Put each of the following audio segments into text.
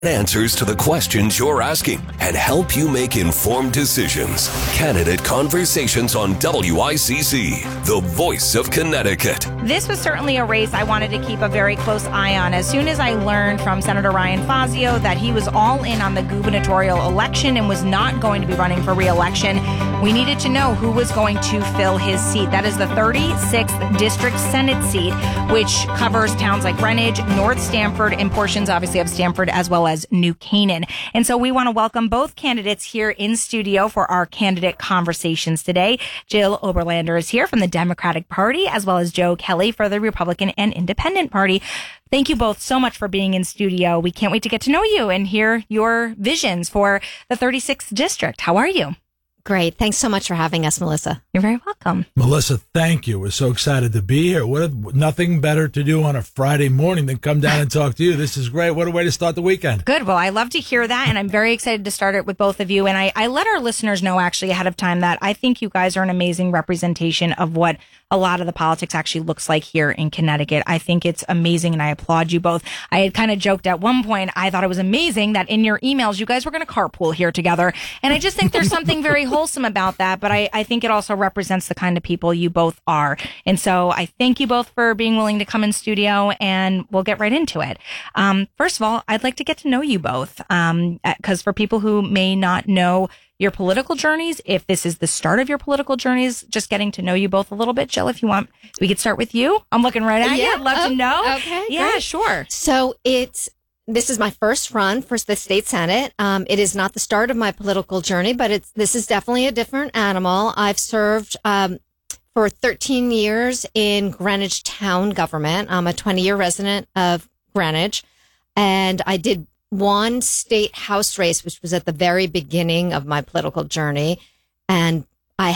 answers to the questions you're asking and help you make informed decisions. Candidate Conversations on WICC, the voice of Connecticut. This was certainly a race I wanted to keep a very close eye on. As soon as I learned from Senator Ryan Fazio that he was all in on the gubernatorial election and was not going to be running for re-election, we needed to know who was going to fill his seat. That is the 36th District Senate seat, which covers towns like Greenwich, North Stamford, and portions, obviously, of Stamford, as well as New Canaan. And so we want to welcome both candidates here in studio for our candidate conversations today. Jill Oberlander is here from the Democratic Party, as well as Joe Kelly for the Republican and Independent Party. Thank you both so much for being in studio. We can't wait to get to know you and hear your visions for the 36th District. How are you? Great. Thanks so much for having us, Melissa. You're very welcome. Melissa, thank you. We're so excited to be here. Nothing better to do on a Friday morning than come down and talk to you. This is great. What a way to start the weekend. Good. Well, I love to hear that, and I'm very excited to start it with both of you. And I let our listeners know actually ahead of time that I think you guys are an amazing representation of what a lot of the politics actually looks like here in Connecticut. I think it's amazing, and I applaud you both. I had kind of joked at one point, I thought it was amazing that in your emails, you guys were going to carpool here together. And I just think there's something very wholesome about that. But I think it also represents the kind of people you both are. And so I thank you both for being willing to come in studio, and we'll get right into it. First of all, I'd like to get to know you both, because for people who may not know your political journeys, if this is the start of your political journeys, just getting to know you both a little bit. Jill, if you want, we could start with you. I'm looking right at you. I'd love to know. Okay. Yeah, great. sure. So this is my first run for the state Senate. It is not the start of my political journey, but this is definitely a different animal. I've served for 13 years in Greenwich town government. I'm a 20-year resident of Greenwich, and I did one state house race, which was at the very beginning of my political journey. And I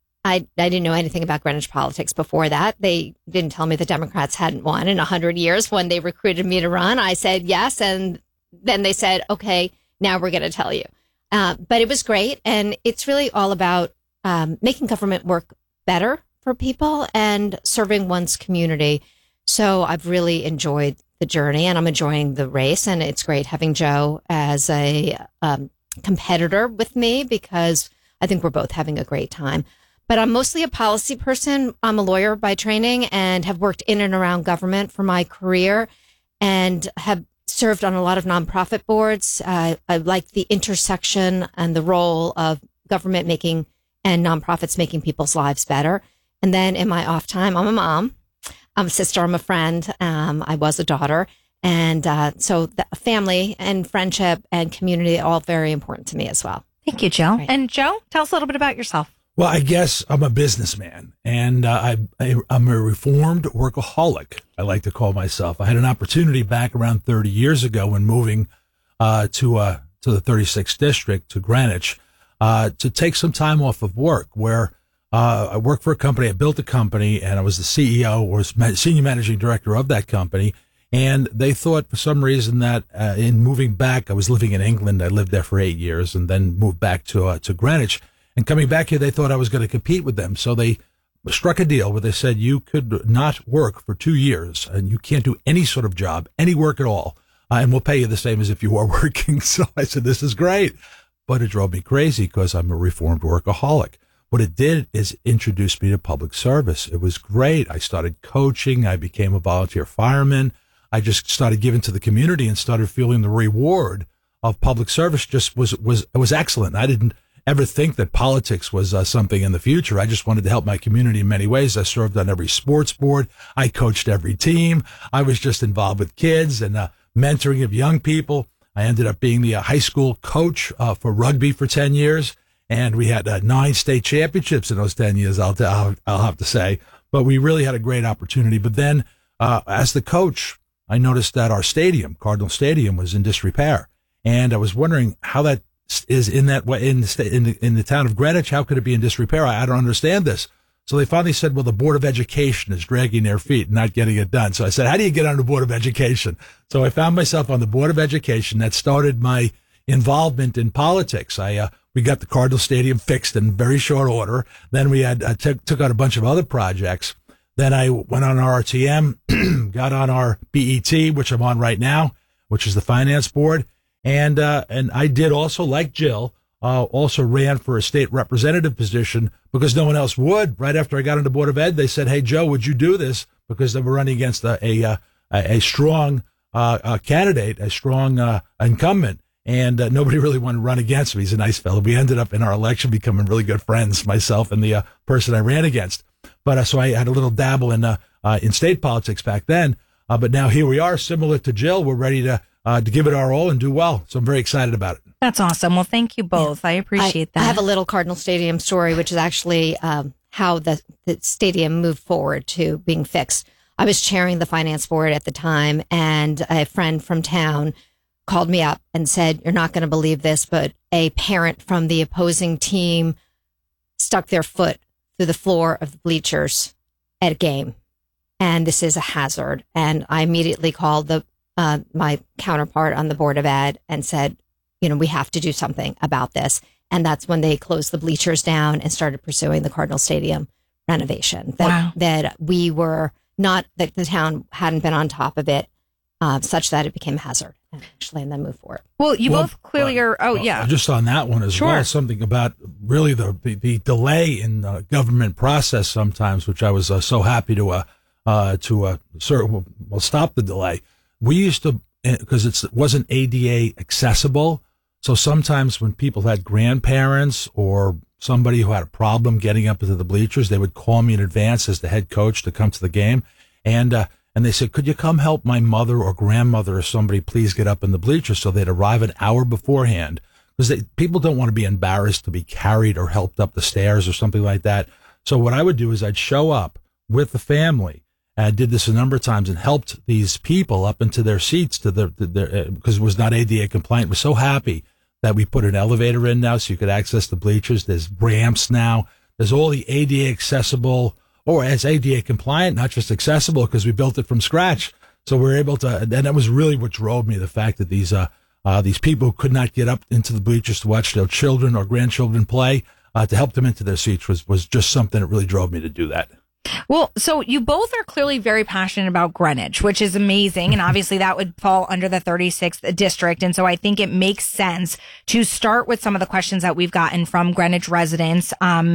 didn't know anything about Greenwich politics before that. They didn't tell me the Democrats hadn't won in 100 years. When they recruited me to run, I said yes. And then they said, okay, now we're going to tell you. But it was great. And it's really all about making government work better for people and serving one's community. So I've really enjoyed the journey, and I'm enjoying the race. And it's great having Joe as a competitor with me, because I think we're both having a great time. But I'm mostly a policy person. I'm a lawyer by training and have worked in and around government for my career and have served on a lot of nonprofit boards. I like the intersection and the role of government making and nonprofits making people's lives better. And then in my off time, I'm a mom. I'm a sister, I'm a friend, I was a daughter. And so the family and friendship and community are all very important to me as well. Thank you, Jill. Right. And Joe, tell us a little bit about yourself. Well, I guess I'm a businessman, and I'm a reformed workaholic, I like to call myself. I had an opportunity back around 30 years ago when moving to the 36th District, to Greenwich, to take some time off of work, where I worked for a company. I built a company, and I was the CEO or senior managing director of that company. And they thought for some reason that in moving back, I was living in England. I lived there for 8 years and then moved back to Greenwich. And coming back here, they thought I was going to compete with them. So they struck a deal where they said, you could not work for 2 years and you can't do any sort of job, any work at all. And we'll pay you the same as if you were working. So I said, this is great. But it drove me crazy because I'm a reformed workaholic. What it did is introduce me to public service. It was great. I started coaching. I became a volunteer fireman. I just started giving to the community and started feeling the reward of public service just was excellent. I didn't ever think that politics was something in the future. I just wanted to help my community in many ways. I served on every sports board. I coached every team. I was just involved with kids and mentoring of young people. I ended up being the high school coach for rugby for 10 years. And we had 9 state championships in those 10 years, I'll have to say. But we really had a great opportunity. But then as the coach, I noticed that our stadium, Cardinal Stadium, was in disrepair. And I was wondering how that is in that way in the town of Greenwich. How could it be in disrepair? I don't understand this. So they finally said, well, the Board of Education is dragging their feet and not getting it done. So I said, how do you get on the Board of Education? So I found myself on the Board of Education. That started my involvement in politics. We got the Cardinal Stadium fixed in very short order. Then we had took on a bunch of other projects. Then I went on RTM, got on our BET, which I'm on right now, which is the finance board. And I did also, like Jill, also ran for a state representative position because no one else would. Right after I got on the Board of Ed, they said, "Hey, Joe, would you do this?" Because they were running against a strong candidate, a strong incumbent. And nobody really wanted to run against him. He's a nice fellow. We ended up in our election becoming really good friends, myself and the person I ran against. But so I had a little dabble in state politics back then. But now here we are, similar to Jill. We're ready to give it our all and do well. So I'm very excited about it. That's awesome. Well, thank you both. I appreciate that. I have a little Cardinal Stadium story, which is actually how the stadium moved forward to being fixed. I was chairing the finance board at the time, and a friend from town called me up and said, "You're not going to believe this, but a parent from the opposing team stuck their foot through the floor of the bleachers at a game, and this is a hazard." And I immediately called my counterpart on the Board of Ed and said, we have to do something about this. And that's when they closed the bleachers down and started pursuing the Cardinal Stadium renovation. That we were not, that the town hadn't been on top of it, such that it became a hazard, and then move forward. Well, you both clearly are. Just on that one as well, something about really the delay in the government process sometimes, which I was so happy to stop the delay. We used to, because it wasn't ADA accessible. So sometimes when people had grandparents or somebody who had a problem getting up into the bleachers, they would call me in advance as the head coach to come to the game. And they said, "Could you come help my mother or grandmother or somebody please get up in the bleachers?" So they'd arrive an hour beforehand, because people don't want to be embarrassed to be carried or helped up the stairs or something like that. So what I would do is I'd show up with the family. I did this a number of times and helped these people up into their seats because it was not ADA compliant. We're so happy that we put an elevator in now so you could access the bleachers. There's ramps now. There's all the ADA accessible, or as ADA compliant, not just accessible, because we built it from scratch. So we're able to, and that was really what drove me, the fact that these people who could not get up into the bleachers to watch their children or grandchildren play, to help them into their seats was just something that really drove me to do that. Well, so you both are clearly very passionate about Greenwich, which is amazing. And obviously that would fall under the 36th district. And so I think it makes sense to start with some of the questions that we've gotten from Greenwich residents.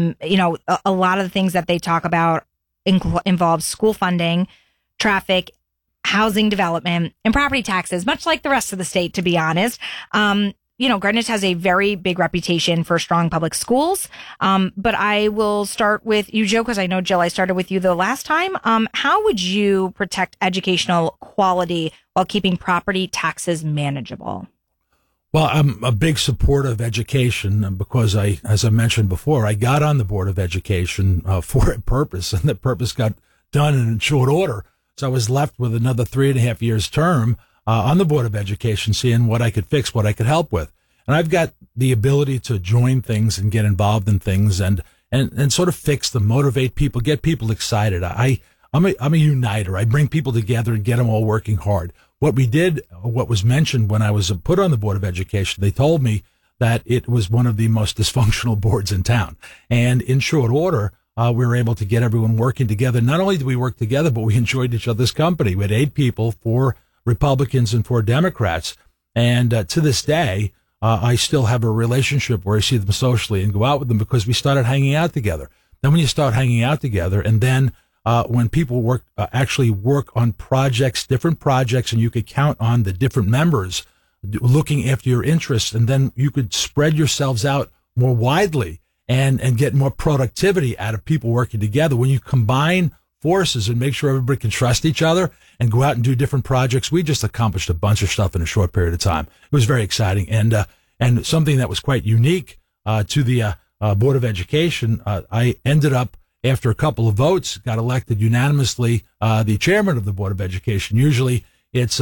A lot of the things that they talk about involve school funding, traffic, housing development, and property taxes, much like the rest of the state, to be honest. Greenwich has a very big reputation for strong public schools. But I will start with you, Joe, because I know, Jill, I started with you the last time. How would you protect educational quality while keeping property taxes manageable? Well, I'm a big supporter of education because as I mentioned before, I got on the Board of Education for a purpose, and that purpose got done in short order. So I was left with another 3.5 years term on the Board of Education, seeing what I could fix, what I could help with. And I've got the ability to join things and get involved in things and sort of fix them, motivate people, get people excited. I'm a uniter. I bring people together and get them all working hard. What was mentioned when I was put on the Board of Education, they told me that it was one of the most dysfunctional boards in town. And in short order, we were able to get everyone working together. Not only did we work together, but we enjoyed each other's company. We had 8 people, 4 Republicans and 4 Democrats. And to this day, I still have a relationship where I see them socially and go out with them because we started hanging out together. Then when you start hanging out together, and then when people actually work on projects, different projects, and you could count on the different members looking after your interests, and then you could spread yourselves out more widely and get more productivity out of people working together. When you combine forces and make sure everybody can trust each other and go out and do different projects, we just accomplished a bunch of stuff in a short period of time. It was very exciting and something that was quite unique to the Board of Education. I ended up, after a couple of votes, got elected unanimously the chairman of the Board of Education. Usually it's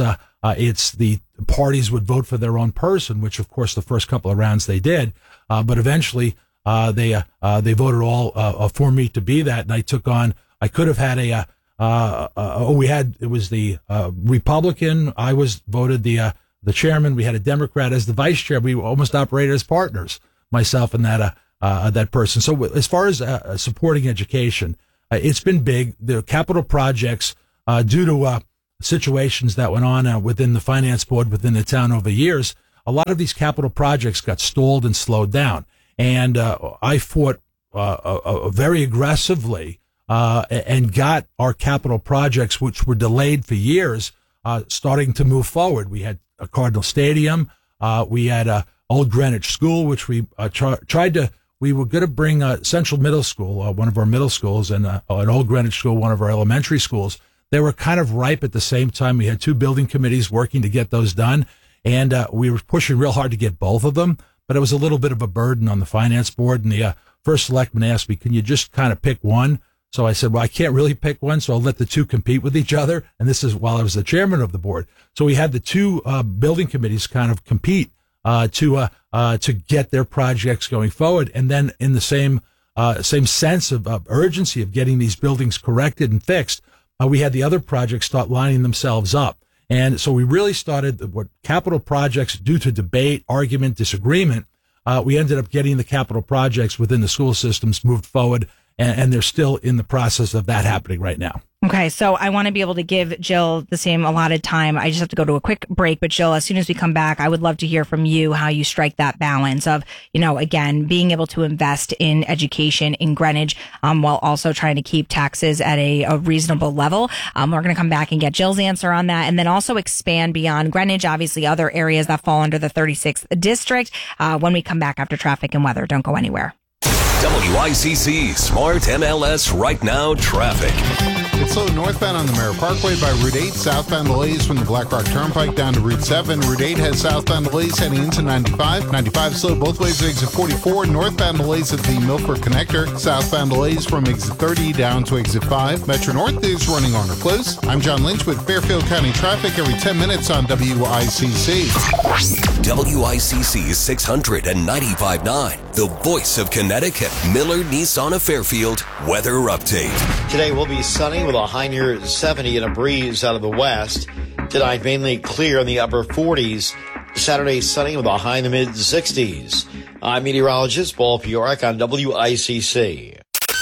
the parties would vote for their own person, which of course the first couple of rounds they did, but eventually they voted all for me to be that, and I took on. I could have had it was the Republican. I was voted the chairman. We had a Democrat as the vice chair. We almost operated as partners, myself and that person. So as far as supporting education, it's been big. The capital projects, due to situations that went on within the finance board within the town over years, a lot of these capital projects got stalled and slowed down. And I fought very aggressively and got our capital projects, which were delayed for years, starting to move forward. We had a Cardinal Stadium. We had Old Greenwich School, which we tried to. We were going to bring Central Middle School, one of our middle schools, and an Old Greenwich School, one of our elementary schools. They were kind of ripe at the same time. We had two building committees working to get those done, and we were pushing real hard to get both of them. But it was a little bit of a burden on the finance board. And the first selectman asked me, "Can you just kind of pick one?" So I said, "Well, I can't really pick one, so I'll let the two compete with each other." And this is while I was the chairman of the board. So we had the two building committees kind of compete to get their projects going forward. And then in the same sense of urgency of getting these buildings corrected and fixed, we had the other projects start lining themselves up. And so we really started what capital projects, due to debate, argument, disagreement, we ended up getting the capital projects within the school systems moved forward, and they're still in the process of that happening right now. Okay, so I want to be able to give Jill the same allotted time. I just have to go to a quick break. But Jill, as soon as we come back, I would love to hear from you how you strike that balance of, again, being able to invest in education in Greenwich while also trying to keep taxes at a reasonable level. We're going to come back and get Jill's answer on that, and then also expand beyond Greenwich, obviously other areas that fall under the 36th district when we come back after traffic and weather. Don't go anywhere. WICC Smart MLS Right Now Traffic. It's slow northbound on the Merritt Parkway by Route 8, southbound delays from the Black Rock Turnpike down to Route 7. Route 8 has southbound delays heading into 95. 95 slow both ways at exit 44. Northbound delays at the Milford Connector. Southbound delays from exit 30 down to exit 5. Metro North is running on or close. I'm John Lynch with Fairfield County traffic every 10 minutes on WICC. WICC 695.9, the voice of Connecticut. Miller Nissan of Fairfield weather update. Today will be sunny with a high near 70 and a breeze out of the west. Tonight mainly clear in the upper 40s. Saturday sunny with a high in the mid 60s. I'm meteorologist Paul Fiorak on WICC.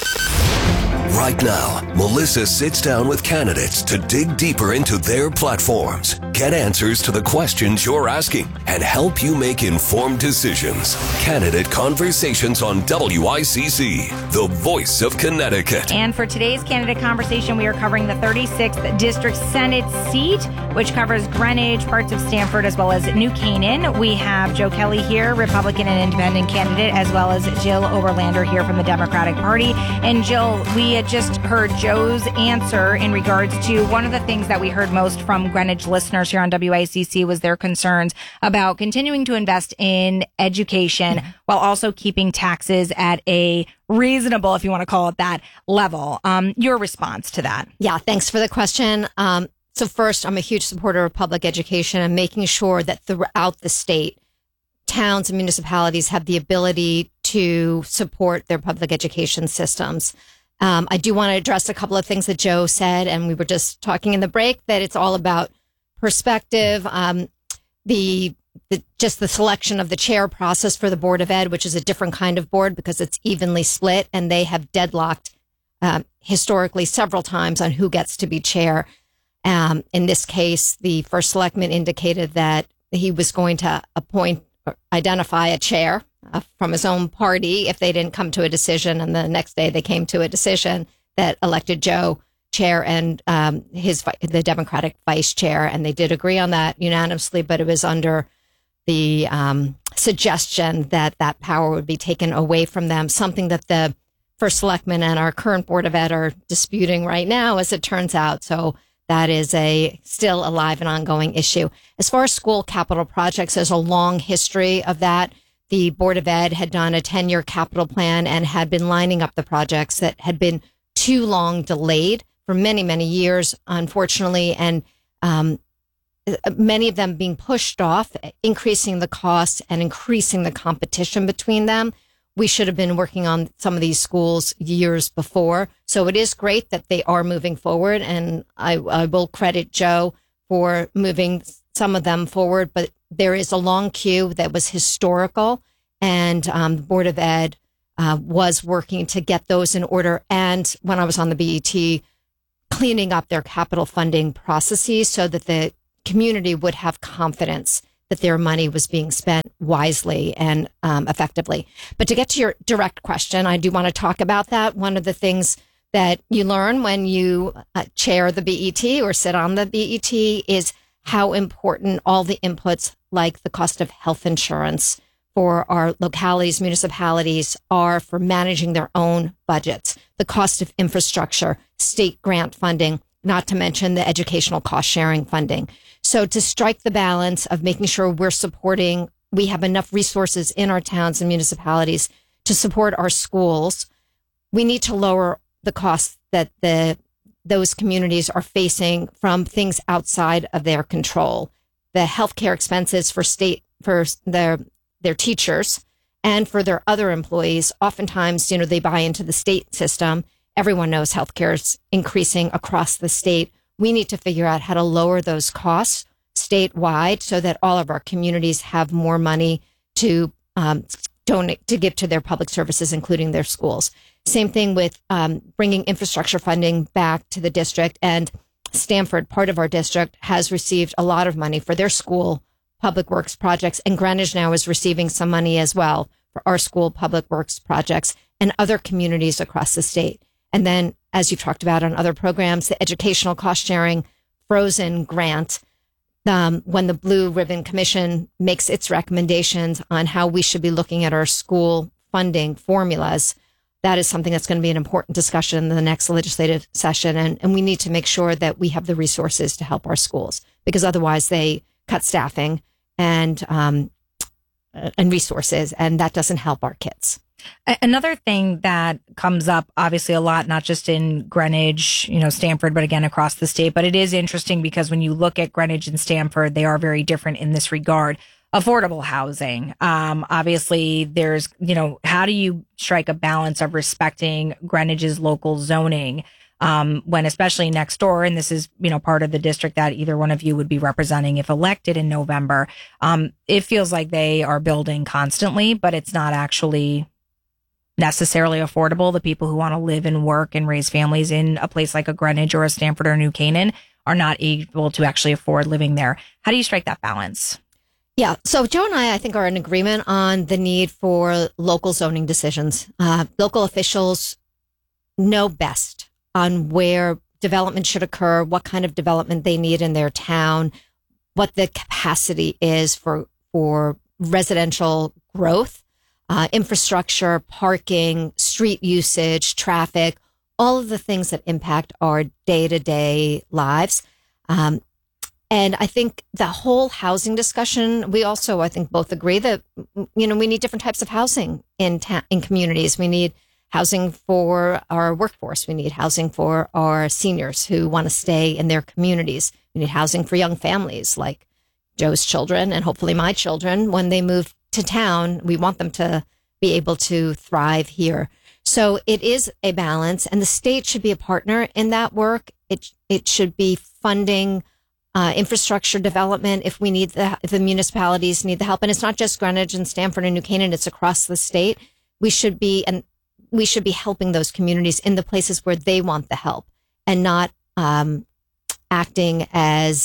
Right now, Melissa sits down with candidates to dig deeper into their platforms, get answers to the questions you're asking, and help you make informed decisions. Candidate Conversations on WICC, the voice of Connecticut. And for today's candidate conversation, we are covering the 36th District Senate seat, which covers Greenwich, parts of Stamford, as well as New Canaan. We have Joe Kelly here, Republican and independent candidate, as well as Jill Oberlander here from the Democratic Party. And Jill, we had just heard Joe's answer in regards to one of the things that we heard most from Greenwich listeners here on WICC was their concerns about continuing to invest in education while also keeping taxes at a reasonable, if you want to call it that, level. Your response to that? Yeah, thanks for the question. So first, I'm a huge supporter of public education and making sure that throughout the state, towns and municipalities have the ability to support their public education systems. I do want to address a couple of things that Joe said, and we were just talking in the break that it's all about perspective. Just the selection of the chair process for the Board of Ed, which is a different kind of board because it's evenly split, and they have deadlocked historically several times on who gets to be chair. In this case, the first selectman indicated that he was going to identify a chair from his own party if they didn't come to a decision. And the next day they came to a decision that elected Joe chair and the Democratic vice chair. And they did agree on that unanimously, but it was under the suggestion that that power would be taken away from them, something that the first selectman and our current Board of Ed are disputing right now, as it turns out. So that is still a live and ongoing issue. As far as school capital projects, there's a long history of that. The Board of Ed had done a 10-year capital plan and had been lining up the projects that had been too long delayed for many, many years, unfortunately, and many of them being pushed off, increasing the costs and increasing the competition between them. We should have been working on some of these schools years before. So it is great that they are moving forward, and I will credit Joe for moving some of them forward, but there is a long queue that was historical, and the Board of Ed was working to get those in order. And when I was on the BET, cleaning up their capital funding processes so that the community would have confidence that their money was being spent wisely and effectively. But to get to your direct question, I do want to talk about that. One of the things that you learn when you chair the BET or sit on the BET is how important all the inputs, like the cost of health insurance for our localities, municipalities, are for managing their own budgets, the cost of infrastructure, state grant funding, not to mention the educational cost sharing funding. So to strike the balance of making sure we have enough resources in our towns and municipalities to support our schools, we need to lower the costs that those communities are facing from things outside of their control. The healthcare expenses for their teachers and for their other employees, oftentimes, they buy into the state system. Everyone knows healthcare is increasing across the state. We need to figure out how to lower those costs statewide so that all of our communities have more money to donate, to give to their public services, including their schools. Same thing with bringing infrastructure funding back to the district. And Stamford, part of our district, has received a lot of money for their school public works projects. And Greenwich now is receiving some money as well for our school public works projects and other communities across the state. And then, as you've talked about on other programs, the educational cost sharing frozen grant, when the Blue Ribbon Commission makes its recommendations on how we should be looking at our school funding formulas, that is something that's going to be an important discussion in the next legislative session. And we need to make sure that we have the resources to help our schools, because otherwise they cut staffing and resources, and that doesn't help our kids. Another thing that comes up obviously a lot, not just in Greenwich, Stamford, but again, across the state. But it is interesting because when you look at Greenwich and Stamford, they are very different in this regard. Affordable housing. Obviously there's, how do you strike a balance of respecting Greenwich's local zoning, when especially next door, and this is, part of the district that either one of you would be representing if elected in November. It feels like they are building constantly, but it's not actually necessarily affordable. The people who want to live and work and raise families in a place like a Greenwich or a Stamford or New Canaan are not able to actually afford living there. How do you strike that balance? Yeah. So Joe and I think, are in agreement on the need for local zoning decisions. Local officials know best on where development should occur, what kind of development they need in their town, what the capacity is for residential growth, infrastructure, parking, street usage, traffic, all of the things that impact our day-to-day lives. And I think the whole housing discussion, we also, I think, both agree that, we need different types of housing in communities. We need housing for our workforce. We need housing for our seniors who want to stay in their communities. We need housing for young families like Joe's children and hopefully my children. When they move to town, we want them to be able to thrive here. So it is a balance, and the state should be a partner in that work. It should be funding infrastructure development if the municipalities need the help. And it's not just Greenwich and Stamford and New Canaan, it's across the state. We should be helping those communities in the places where they want the help, and not acting as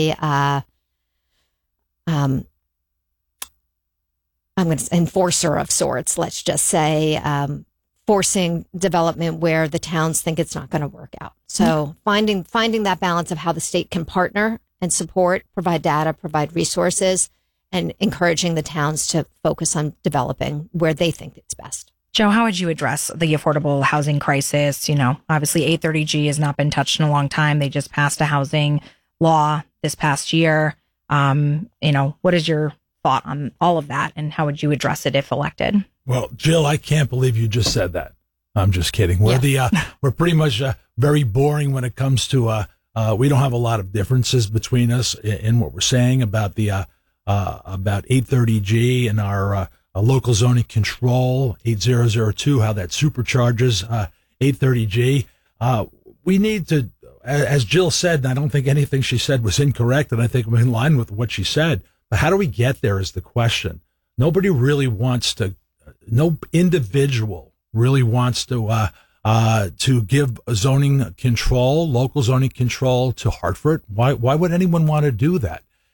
enforcer of sorts, let's just say, forcing development where the towns think it's not going to work out. So finding that balance of how the state can partner and support, provide data, provide resources, and encouraging the towns to focus on developing where they think it's best. Joe, how would you address the affordable housing crisis? Obviously 830G has not been touched in a long time. They just passed a housing law this past year. What is your thought on all of that, and how would you address it if elected? Well, Jill, I can't believe you just said that. I'm just kidding. We're pretty much very boring when it comes to we don't have a lot of differences between us in what we're saying about the about 830G and our local zoning control 8002, how that supercharges 830G. We need to, as Jill said, and I don't think anything she said was incorrect, and I think I'm in line with what she said. But how do we get there is the question. Nobody really wants to. No individual really wants to give zoning control, local zoning control to Hartford. Why would anyone want to do that?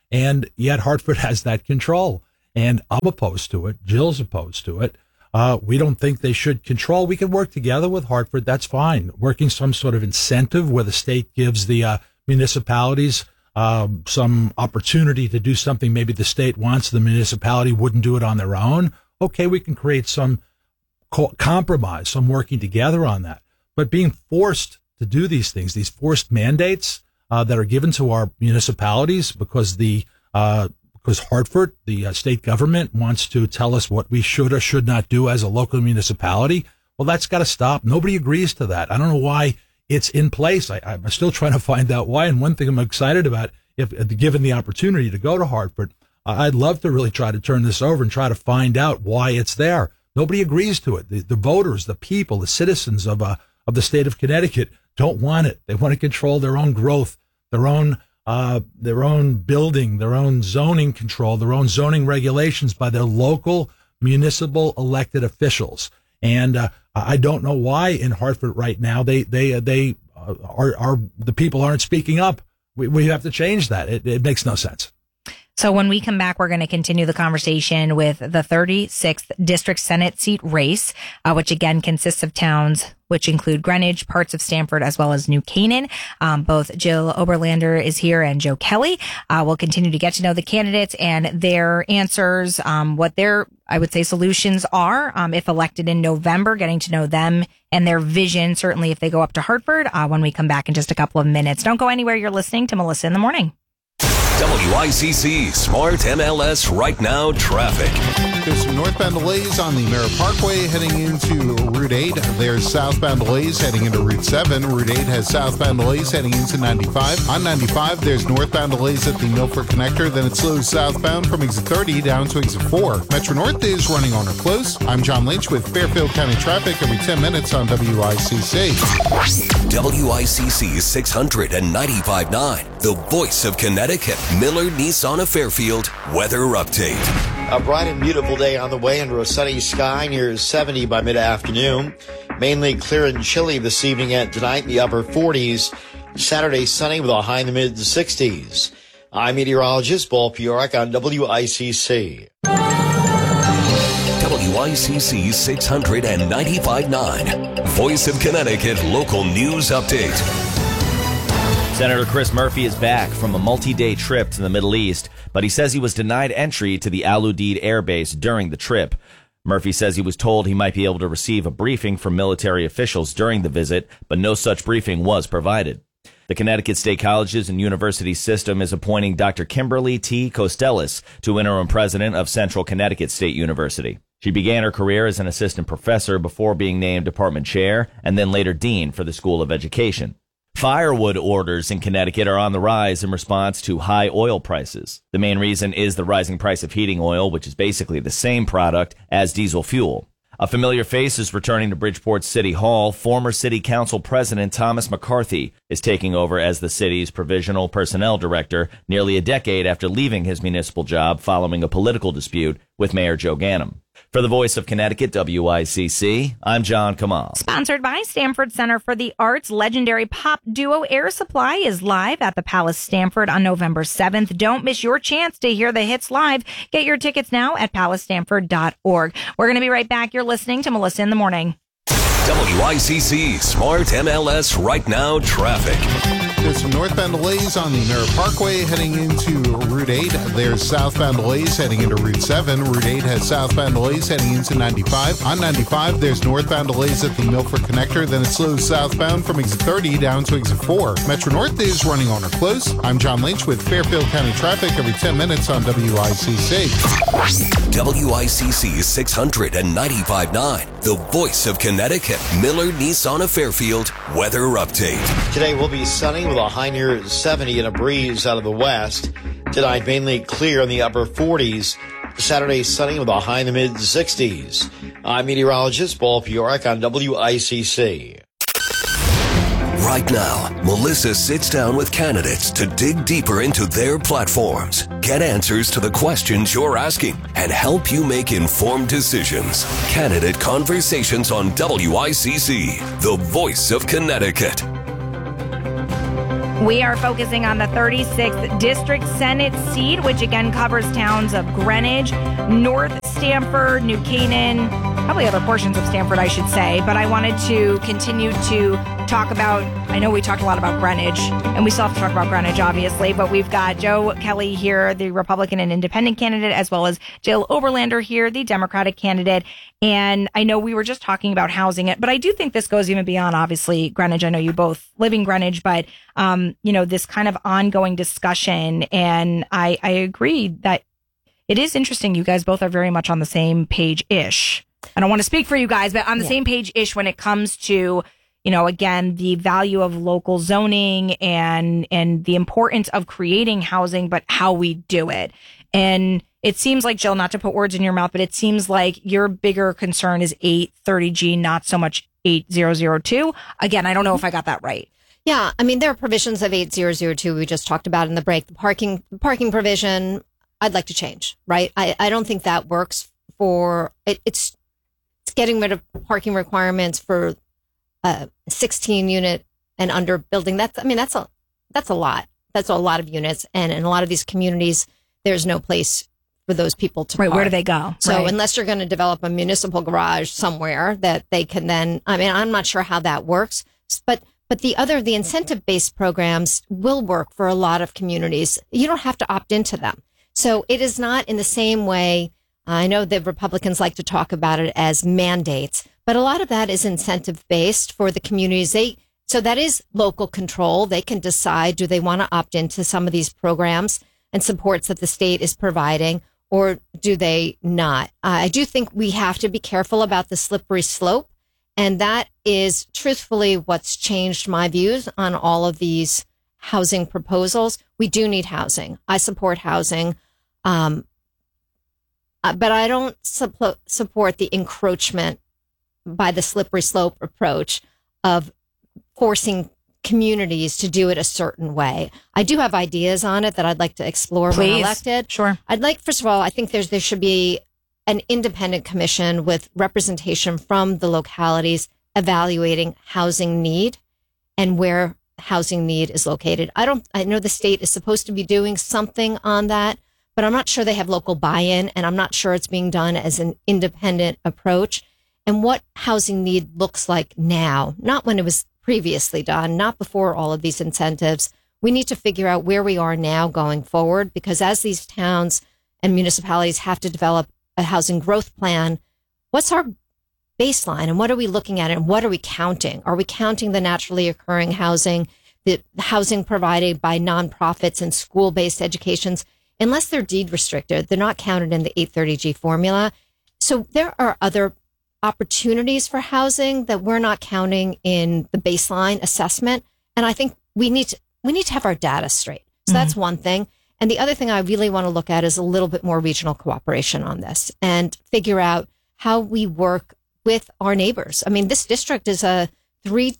And yet Hartford has that control. And I'm opposed to it. Jill's opposed to it. We don't think they should control. We can work together with Hartford. That's fine. Working some sort of incentive where the state gives the municipalities some opportunity to do something maybe the state wants, the municipality wouldn't do it on their own. Okay, we can create some compromise, some working together on that. But being forced to do these things, these forced mandates that are given to our municipalities because Hartford, the state government, wants to tell us what we should or should not do as a local municipality, well, that's got to stop. Nobody agrees to that. I don't know why it's in place. I'm still trying to find out why. And one thing I'm excited about, if given the opportunity to go to Hartford, I'd love to really try to turn this over and try to find out why it's there. Nobody agrees to it. The voters, the people, the citizens of the state of Connecticut don't want it. They want to control their own growth, their own building, their own zoning control, their own zoning regulations by their local municipal elected officials. And I don't know why in Hartford right now the people aren't speaking up. We have to change that. It makes no sense. So when we come back, we're going to continue the conversation with the 36th District Senate seat race, which again consists of towns which include Greenwich, parts of Stamford, as well as New Canaan. Both Jill Oberlander is here and Joe Kelly. We'll continue to get to know the candidates and their answers, what their, I would say, solutions are if elected in November, getting to know them and their vision, certainly if they go up to Hartford, when we come back in just a couple of minutes. Don't go anywhere. You're listening to Melissa in the Morning. WICC Smart MLS Right Now traffic. There's some northbound delays on the Merritt Parkway heading into Route 8. There's southbound delays heading into Route 7. Route 8 has southbound delays heading into 95. On 95, there's northbound delays at the Milford Connector. Then it slows southbound from exit 30 down to exit 4. Metro North is running on or close. I'm John Lynch with Fairfield County traffic every 10 minutes on WICC. WICC 695.9, the voice of Connecticut. Miller Nissan of Fairfield weather update. A bright and beautiful day on the way under a sunny sky near 70 by mid-afternoon. Mainly clear and chilly this evening and tonight in the upper 40s. Saturday sunny with a high in the mid-60s. I'm meteorologist Paul Piorek on WICC. WICC 695.9, voice of Connecticut local news update. Senator Chris Murphy is back from a multi-day trip to the Middle East, but he says he was denied entry to the Al Udeid Air Base during the trip. Murphy says he was told he might be able to receive a briefing from military officials during the visit, but no such briefing was provided. The Connecticut State Colleges and Universities System is appointing Dr. Kimberly T. Costellis to interim president of Central Connecticut State University. She began her career as an assistant professor before being named department chair and then later dean for the School of Education. Firewood orders in Connecticut are on the rise in response to high oil prices. The main reason is the rising price of heating oil, which is basically the same product as diesel fuel. A familiar face is returning to Bridgeport City Hall. Former City Council President Thomas McCarthy is taking over as the city's provisional personnel director nearly a decade after leaving his municipal job following a political dispute with Mayor Joe Ganim. For the Voice of Connecticut, WICC, I'm John Kamal. Sponsored by Stamford Center for the Arts, legendary pop duo Air Supply is live at the Palace Stamford on November 7th. Don't miss your chance to hear the hits live. Get your tickets now at palacestamford.org. We're going to be right back. You're listening to Melissa in the Morning. WICC Smart MLS Right Now traffic. There's some northbound delays on the Merritt Parkway heading into Route 8. There's southbound delays heading into Route 7. Route 8 has southbound delays heading into 95. On 95, there's northbound delays at the Milford Connector. Then it slows southbound from exit 30 down to exit 4. Metro North is running on or close. I'm John Lynch with Fairfield County traffic every 10 minutes on WICC. WICC 695.9, the voice of Connecticut. Miller Nissan of Fairfield weather update. Today will be sunny with a high near 70 and a breeze out of the west. Tonight mainly clear in the upper 40s. Saturday sunny with a high in the mid-60s. I'm meteorologist Paul Piorek on WICC. Right now, Melissa sits down with candidates to dig deeper into their platforms, get answers to the questions you're asking, and help you make informed decisions. Candidate Conversations on WICC, the voice of Connecticut. We are focusing on the 36th District Senate seat, which again covers towns of Greenwich, North Stamford, New Canaan, probably other portions of Stamford, I should say. But I wanted to continue to talk about, I know we talked a lot about Greenwich, and we still have to talk about Greenwich, obviously, but we've got Joe Kelly here, the Republican and independent candidate, as well as Jill Oberlander here, the Democratic candidate. And I know we were just talking about housing it, but I do think this goes even beyond, obviously, Greenwich. I know you both live in Greenwich, but, this kind of ongoing discussion. And I agree that it is interesting. You guys both are very much on the same page-ish. I don't want to speak for you guys, but on the same page-ish when it comes to, again, the value of local zoning and the importance of creating housing, but how we do it. And it seems like, Jill, not to put words in your mouth, but it seems like your bigger concern is 830G, not so much 8002. Again, I don't know if I got that right. Yeah, I mean, there are provisions of 8002 we just talked about in the break. The parking provision, I'd like to change, right? I don't think that works for it's getting rid of parking requirements for 16 unit and under building. That's a lot. That's a lot of units, and in a lot of these communities, there's no place for those people to park. Where do they go? So unless you're going to develop a municipal garage somewhere that they can then, I'm not sure how that works, but the incentive-based programs will work for a lot of communities. You don't have to opt into them. So it is not in the same way. I know the Republicans like to talk about it as mandates, but a lot of that is incentive-based for the communities. So that is local control. They can decide, do they want to opt into some of these programs and supports that the state is providing, or do they not? I do think we have to be careful about the slippery slope. And that is truthfully what's changed my views on all of these housing proposals. We do need housing. I support housing. But I don't support the encroachment by the slippery slope approach of forcing communities to do it a certain way. I do have ideas on it that I'd like to explore when elected. Sure. First of all, I think there should be an independent commission with representation from the localities evaluating housing need and where housing need is located. I know the state is supposed to be doing something on that, but I'm not sure they have local buy-in, and I'm not sure it's being done as an independent approach. And what housing need looks like now, not when it was previously done, not before all of these incentives. We need to figure out where we are now going forward, because as these towns and municipalities have to develop a housing growth plan, what's our baseline and what are we looking at and what are we counting? Are we counting the naturally occurring housing, the housing provided by nonprofits and school-based educations? Unless they're deed restricted, they're not counted in the 830G formula. So there are other opportunities for housing that we're not counting in the baseline assessment. And I think we need to have our data straight. So that's one thing. And the other thing I really want to look at is a little bit more regional cooperation on this and figure out how we work with our neighbors. I mean, this district is three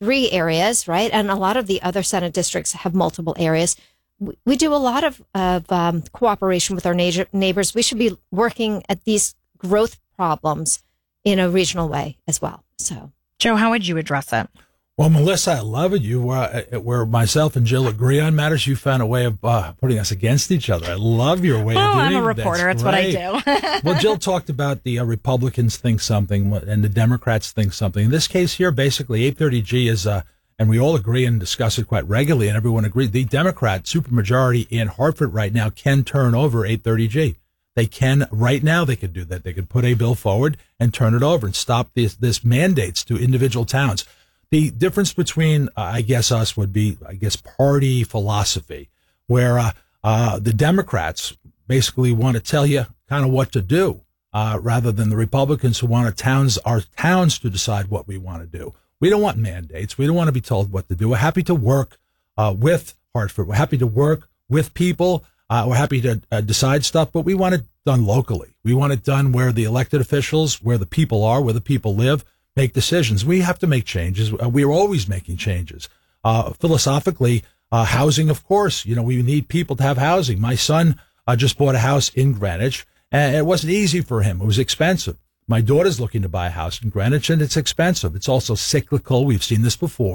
areas, right? And a lot of the other Senate districts have multiple areas. We do a lot of cooperation with our neighbors. We should be working at these growth problems in a regional way as well. So, Joe, how would you address it? Well, Melissa, I love it. Where myself and Jill agree on matters, you found a way of putting us against each other. I love your way of doing it. I'm a reporter. That's what I do. Well, Jill talked about the Republicans think something and the Democrats think something. In this case here, basically, 830G is, and we all agree and discuss it quite regularly, and everyone agrees, the Democrat supermajority in Hartford right now can turn over 830G. They can, right now, they could do that. They could put a bill forward and turn it over and stop this mandates to individual towns. The difference between, us would be, party philosophy, where the Democrats basically want to tell you kind of what to do, rather than the Republicans who want our towns to decide what we want to do. We don't want mandates. We don't want to be told what to do. We're happy to work with Hartford. We're happy to work with people. We're happy to decide stuff, but we want it done locally. We want it done where the elected officials, where the people are, where the people live, make decisions. We have to make changes. We are always making changes. Philosophically, housing, of course, we need people to have housing. My son just bought a house in Greenwich, and it wasn't easy for him. It was expensive. My daughter's looking to buy a house in Greenwich, and it's expensive. It's also cyclical. We've seen this before.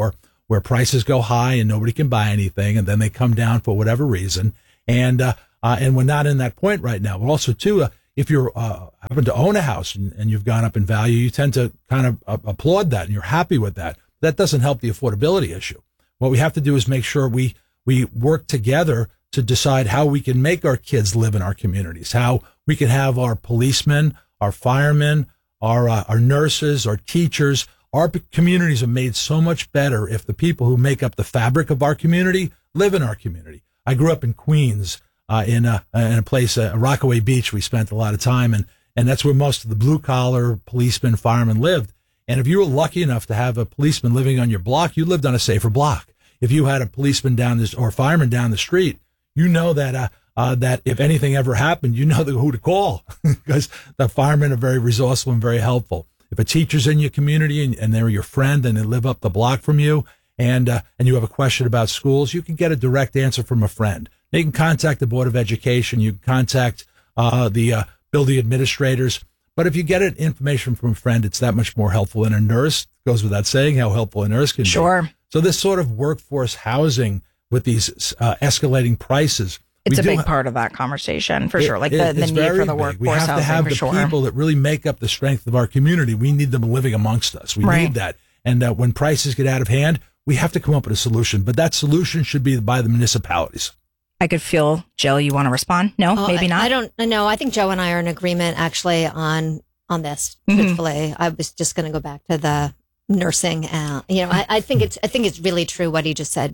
where prices go high and nobody can buy anything, and then they come down for whatever reason. And we're not in that point right now. But also, too, if you're happen to own a house and you've gone up in value, you tend to kind of applaud that and you're happy with that. That doesn't help the affordability issue. What we have to do is make sure we work together to decide how we can make our kids live in our communities, how we can have our policemen, our firemen, our nurses, our teachers. Our communities are made so much better if the people who make up the fabric of our community live in our community. I grew up in Queens, in a place, Rockaway Beach. We spent a lot of time, and that's where most of the blue collar policemen, firemen lived. And if you were lucky enough to have a policeman living on your block, you lived on a safer block. If you had a policeman or fireman down the street, you know that if anything ever happened, you know who to call because the firemen are very resourceful and very helpful. If a teacher's in your community and they're your friend and they live up the block from you and you have a question about schools, you can get a direct answer from a friend. You can contact the Board of Education. You can contact the building administrators. But if you get information from a friend, it's that much more helpful than a nurse. It goes without saying how helpful a nurse can be. Sure. So this sort of workforce housing with these escalating prices. It's a big part of that conversation, for sure. Like the need for the workforce housing, we have to have the people that really make up the strength of our community. We need them living amongst us. We need that. And when prices get out of hand, we have to come up with a solution. But that solution should be by the municipalities. I could feel, Jill, you want to respond? No, maybe not. I don't know. I think Joe and I are in agreement actually on this. Truthfully, I was just going to go back to the nursing. I think it's really true what he just said.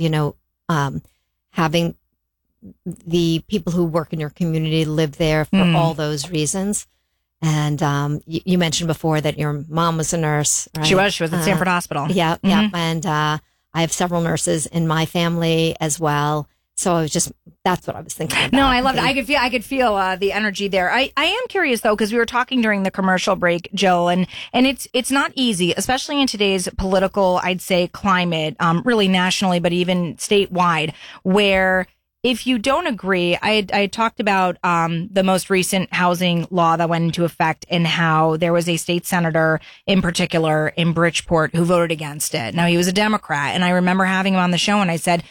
Having the people who work in your community live there for all those reasons. And you mentioned before that your mom was a nurse, right? She was at Stanford Hospital. Yeah, and I have several nurses in my family as well. So that's what I was thinking about. No, I loved it. I could feel the energy there. I am curious though, because we were talking during the commercial break, Jill, and it's not easy, especially in today's political, I'd say, climate, really nationally, but even statewide, where if you don't agree, I talked about the most recent housing law that went into effect and how there was a state senator in particular in Bridgeport who voted against it. Now, he was a Democrat, and I remember having him on the show, and I said,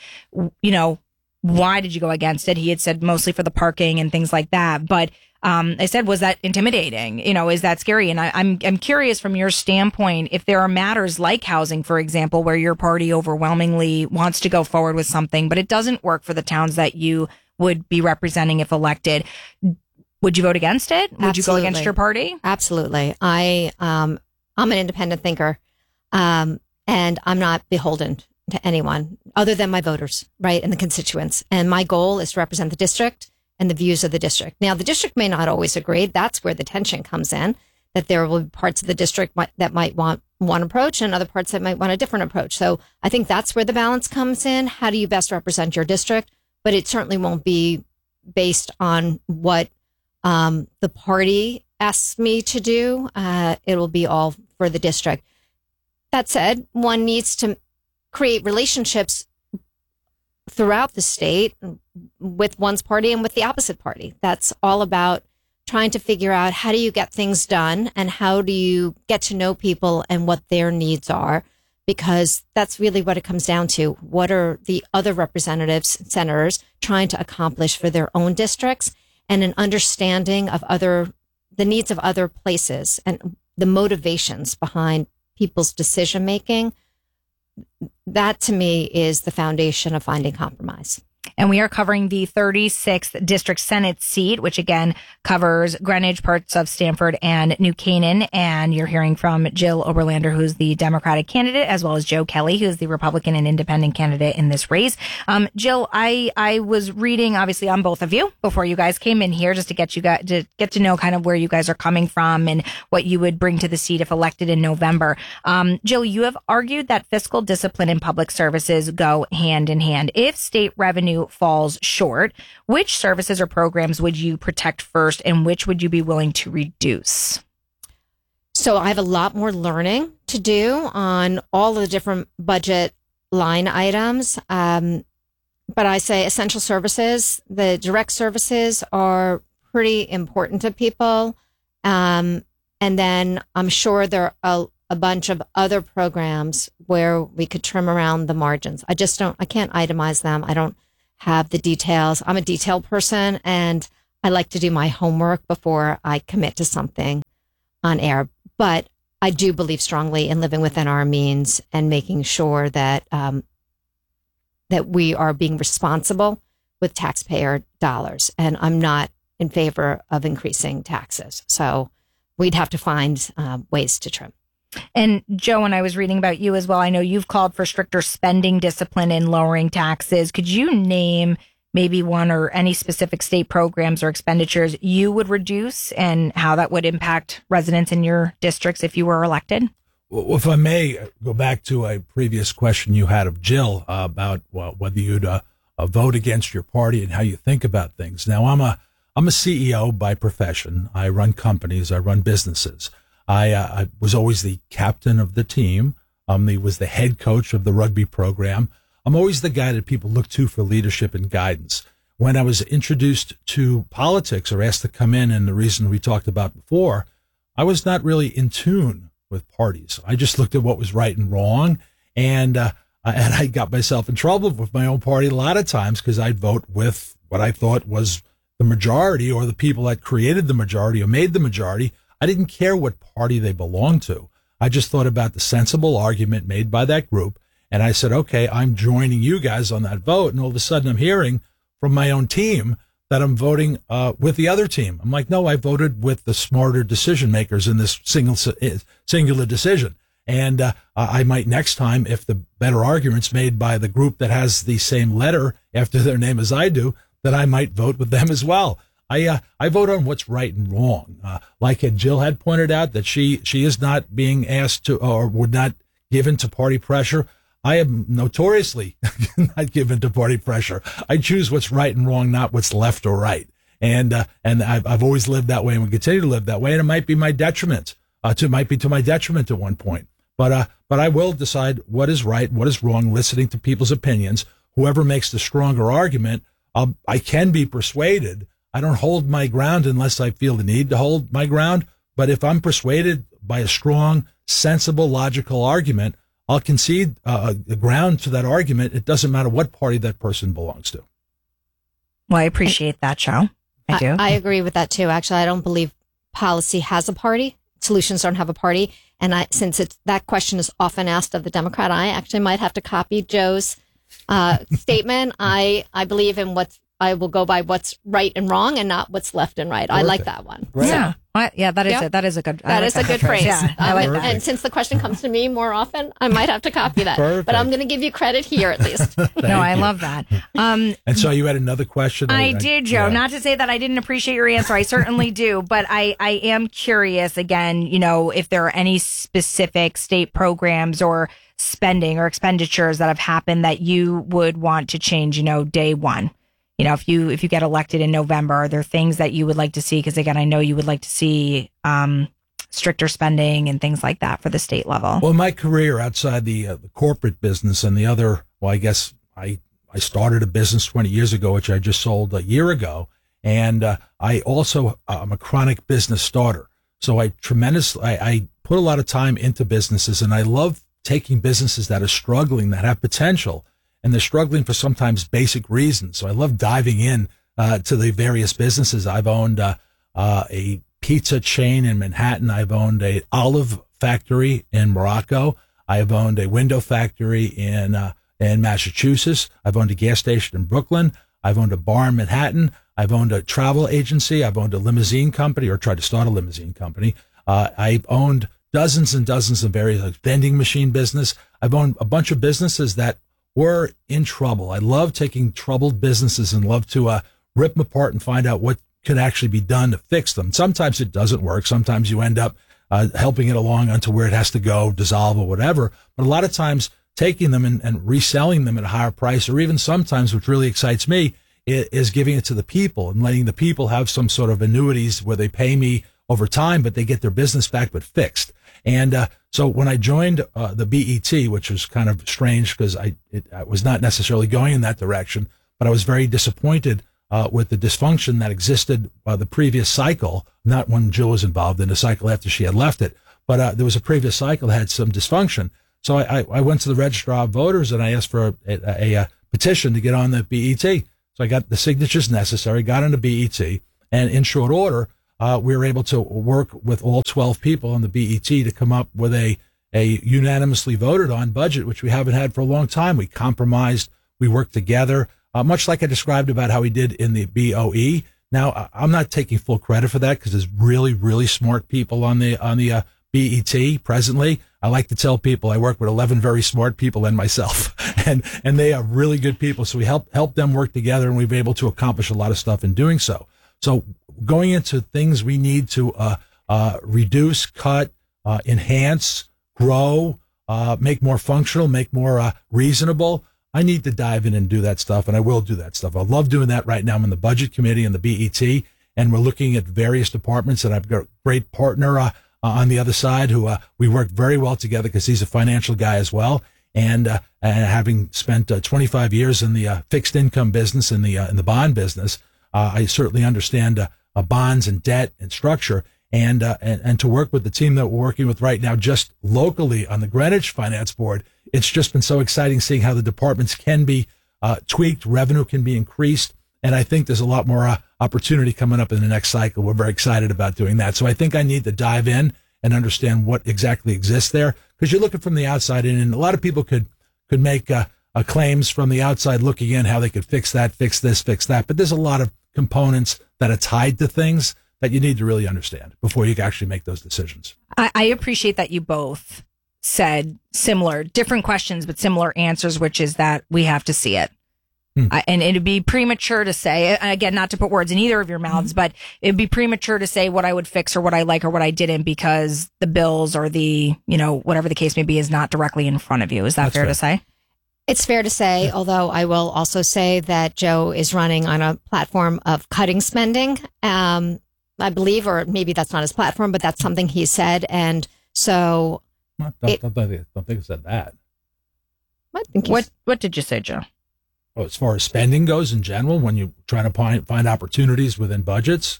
why did you go against it? He had said mostly for the parking and things like that. But I said, was that intimidating? Is that scary? And I'm curious from your standpoint, if there are matters like housing, for example, where your party overwhelmingly wants to go forward with something, but it doesn't work for the towns that you would be representing if elected. Would you vote against it? Would you go against your party? Absolutely. I'm an independent thinker, and I'm not beholden to anyone other than my voters, right, and the constituents. And my goal is to represent the district and the views of the district. Now, the district may not always agree. That's where the tension comes in, that there will be parts of the district that might want one approach and other parts that might want a different approach. So I think that's where the balance comes in. How do you best represent your district? But it certainly won't be based on what the party asks me to do. It will be all for the district. That said, one needs to create relationships throughout the state with one's party and with the opposite party. That's all about trying to figure out how do you get things done and how do you get to know people and what their needs are, because that's really what it comes down to. What are the other representatives, senators, trying to accomplish for their own districts, and an understanding of the needs of other places and the motivations behind people's decision making. That to me is the foundation of finding compromise. And we are covering the 36th District Senate seat, which again covers Greenwich, parts of Stamford, and New Canaan. And you're hearing from Jill Oberlander, who's the Democratic candidate, as well as Joe Kelly, who's the Republican and independent candidate in this race. Jill, I was reading, obviously, on both of you before you guys came in here, just to get to know kind of where you guys are coming from and what you would bring to the seat if elected in November. Jill, you have argued that fiscal discipline and public services go hand in hand. If state revenue falls short, which services or programs would you protect first, and which would you be willing to reduce? So I have a lot more learning to do on all of the different budget line items. But I say essential services, the direct services are pretty important to people. And then I'm sure there are a bunch of other programs where we could trim around the margins. I can't itemize them. I don't have the details. I'm a detail person, and I like to do my homework before I commit to something on air. But I do believe strongly in living within our means and making sure that that we are being responsible with taxpayer dollars. And I'm not in favor of increasing taxes. So we'd have to find ways to trim. And Joe, when I was reading about you as well, I know you've called for stricter spending discipline in lowering taxes. Could you name maybe one or any specific state programs or expenditures you would reduce and how that would impact residents in your districts if you were elected? Well, if I may go back to a previous question you had of Jill about whether you'd vote against your party and how you think about things. Now, I'm a CEO by profession. I run companies. I run businesses. I was always the captain of the team. I was the head coach of the rugby program. I'm always the guy that people look to for leadership and guidance. When I was introduced to politics or asked to come in, and the reason we talked about before, I was not really in tune with parties. I just looked at what was right and wrong, and I got myself in trouble with my own party a lot of times because I'd vote with what I thought was the majority or the people that created the majority or made the majority. I didn't care what party they belonged to. I just thought about the sensible argument made by that group. And I said, okay, I'm joining you guys on that vote. And all of a sudden I'm hearing from my own team that I'm voting with the other team. I'm like, no, I voted with the smarter decision makers in this singular decision. And I might next time, if the better argument's made by the group that has the same letter after their name as I do, that I might vote with them as well. I vote on what's right and wrong. Like Jill had pointed out that she is not being asked to or would not given to party pressure. I am notoriously not given to party pressure. I choose what's right and wrong, not what's left or right. And I've always lived that way and will continue to live that way. And it might be my detriment. Might be to my detriment at one point. But I will decide what is right, what is wrong, listening to people's opinions. Whoever makes the stronger argument, I can be persuaded. I don't hold my ground unless I feel the need to hold my ground. But if I'm persuaded by a strong, sensible, logical argument, I'll concede the ground to that argument. It doesn't matter what party that person belongs to. Well, I appreciate that, Joe. I do. I agree with that too. Actually, I don't believe policy has a party. Solutions don't have a party. And since that question is often asked of the Democrat, I actually might have to copy Joe's statement. I believe in I will go by what's right and wrong and not what's left and right. Perfect. I like that one. Right. Yeah. That is a good phrase. Yeah, I like that. And since the question comes to me more often, I might have to copy that. Perfect. But I'm going to give you credit here at least. I love that. And so you had another question? I did, Joe. Yeah. Not to say that I didn't appreciate your answer. I certainly do. But I am curious, again, if there are any specific state programs or spending or expenditures that have happened that you would want to change, day one. If you get elected in November, are there things that you would like to see? Because again, I know you would like to see stricter spending and things like that for the state level. Well, my career outside the corporate business and the other, I guess I started a business 20 years ago, which I just sold a year ago. And I also I'm a chronic business starter. So I put a lot of time into businesses, and I love taking businesses that are struggling, that have potential, and they're struggling for sometimes basic reasons. So I love diving in to the various businesses. I've owned a pizza chain in Manhattan. I've owned a olive factory in Morocco. I've owned a window factory in Massachusetts. I've owned a gas station in Brooklyn. I've owned a bar in Manhattan. I've owned a travel agency. I've owned a limousine company, or tried to start a limousine company. I've owned dozens and dozens of various vending machine business. I've owned a bunch of businesses that were in trouble. I love taking troubled businesses and love to rip them apart and find out what could actually be done to fix them. Sometimes it doesn't work. Sometimes you end up helping it along onto where it has to go, dissolve or whatever. But a lot of times taking them and reselling them at a higher price, or even sometimes, which really excites me, is giving it to the people and letting the people have some sort of annuities where they pay me over time, but they get their business back, but fixed. And so when I joined the BET, which was kind of strange because I was not necessarily going in that direction, but I was very disappointed with the dysfunction that existed the previous cycle, not when Jill was involved in the cycle after she had left it. but there was a previous cycle that had some dysfunction. So I went to the registrar of voters and I asked for a petition to get on the BET. So I got the signatures necessary, got on the BET, and in short order, we were able to work with all 12 people on the BET to come up with a unanimously voted on budget, which we haven't had for a long time. We compromised, we worked together, much like I described about how we did in the BOE. Now, I'm not taking full credit for that because there's really, really smart people on the BET presently. I like to tell people I work with 11 very smart people and myself, and they are really good people. So we help them work together, and we've been able to accomplish a lot of stuff in doing so. So going into things we need to reduce, cut, enhance, grow, make more functional, make more reasonable, I need to dive in and do that stuff, and I will do that stuff. I love doing that right now. I'm in the budget committee and the BET, and we're looking at various departments, and I've got a great partner on the other side who we work very well together because he's a financial guy as well. And having spent 25 years in the fixed income business, in the bond business, I certainly understand bonds and debt and structure. And to work with the team that we're working with right now, just locally on the Greenwich Finance Board, it's just been so exciting seeing how the departments can be tweaked, revenue can be increased, and I think there's a lot more opportunity coming up in the next cycle. We're very excited about doing that. So I think I need to dive in and understand what exactly exists there, because you're looking from the outside in, and a lot of people could make claims from the outside looking in how they could fix that, fix this, fix that, but there's a lot of components that are tied to things that you need to really understand before you can actually make those decisions. I appreciate that you both said similar, different questions, but similar answers, which is that we have to see it. And it'd be premature to say, again, not to put words in either of your mouths, but it'd be premature to say what I would fix or what I like or what I didn't because the bills or the, whatever the case may be is not directly in front of you. Is that That's fair to say? It's fair to say, although I will also say that Joe is running on a platform of cutting spending. I believe, or maybe that's not his platform, but that's something he said. And so Don't think I said that. I think What did you say, Joe? Oh, as far as spending goes in general, when you're trying to find opportunities within budgets,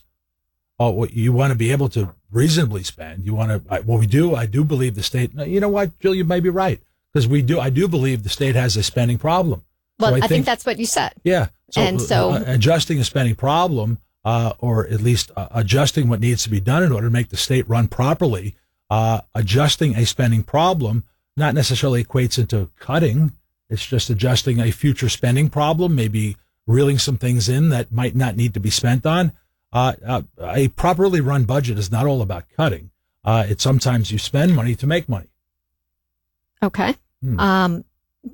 you want to be able to reasonably spend. You want to, what we do, I do believe the state, you know what, Jill, you may be right. Because I do believe the state has a spending problem. Well, so I think that's what you said. Yeah. So adjusting a spending problem, or at least adjusting what needs to be done in order to make the state run properly, adjusting a spending problem not necessarily equates into cutting. It's just adjusting a future spending problem, maybe reeling some things in that might not need to be spent on. A properly run budget is not all about cutting. It's sometimes you spend money to make money. Okay. I'm